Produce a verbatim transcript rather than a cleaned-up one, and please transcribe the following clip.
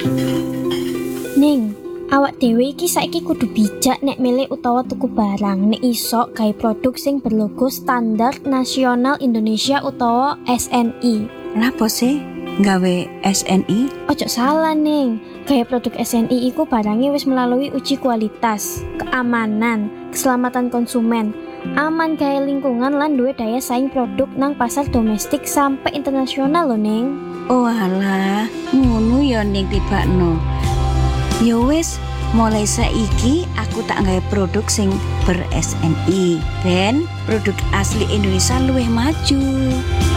Ning, awak dhewe iki saiki kudu bijak nek milih utawa tuku barang nek iso gawe produk sing berlogo Standar Nasional Indonesia utawa S N I. Lapo sih gawe S N I? Ojo salah Ning, gawe produk S N I iku barangnya wis melalui uji kualitas, keamanan, keselamatan konsumen, aman gawe lingkungan lan duwe daya saing produk nang pasar domestik sampai internasional lho Ning. Oh alah, ngono ya ning tibakno. Ya wis, mulai saiki aku tak gawe produk sing ber S N I ben produk asli Indonesia luwih maju.